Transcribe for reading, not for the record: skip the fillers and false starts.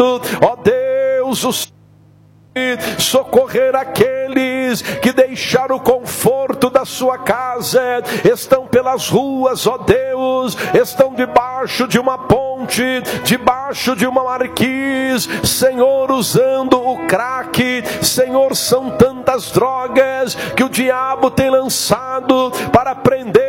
ó Deus, o socorrer aqueles que deixaram o conforto da sua casa, estão pelas ruas, ó Deus, estão debaixo de uma ponte, debaixo de uma marquise, Senhor, usando o crack. Senhor, são tantas drogas que o diabo tem lançado para prender